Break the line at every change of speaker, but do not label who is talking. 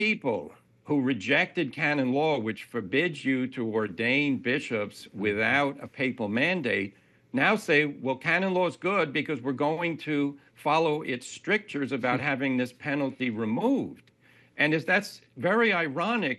people who rejected canon law, which forbids you to ordain bishops without a papal mandate, now say, well, canon law is good because we're going to follow its strictures about having this penalty removed. And that's very ironic